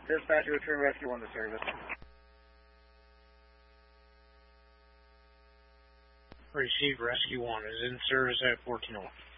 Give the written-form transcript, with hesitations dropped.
Dispatch, return Rescue 1 to service. Receive Rescue 1 is in service at 1401.